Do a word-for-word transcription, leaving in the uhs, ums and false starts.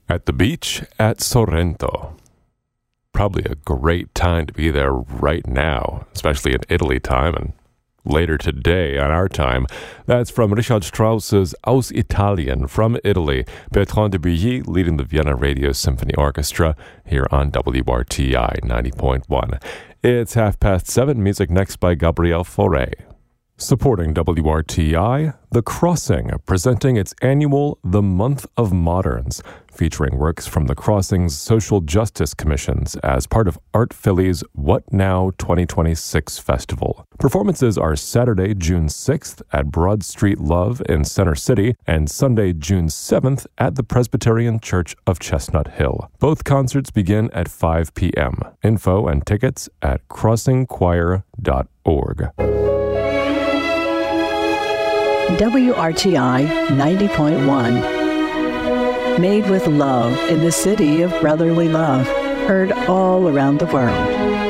At the beach at Sorrento. Probably a great time to be there right now, especially in Italy time and later today on our time. That's from Richard Strauss's Aus Italien, from Italy. Bertrand de Billy leading the Vienna Radio Symphony Orchestra here on W R T I ninety point one. It's half past seven. Music next by Gabriel Fauré. Supporting W R T I, The Crossing, presenting its annual The Month of Moderns, featuring works from the Crossing's Social Justice Commissions as part of Art Philly's What Now twenty twenty-six Festival. Performances are Saturday, June sixth at Broad Street Love in Center City and Sunday, June seventh at the Presbyterian Church of Chestnut Hill. Both concerts begin at five p.m. Info and tickets at crossing choir dot org. W R T I ninety point one. Made with love in the city of brotherly love. Heard all around the world.